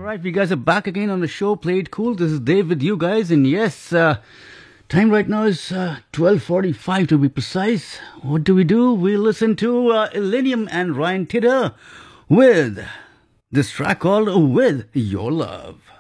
right, we guys are back again on the show. Play It Cool. This is Dave with you guys, and yes, time right now is 12:45 to be precise. What do? We listen to Illenium and Ryan Tidder with this track called "With Your Love."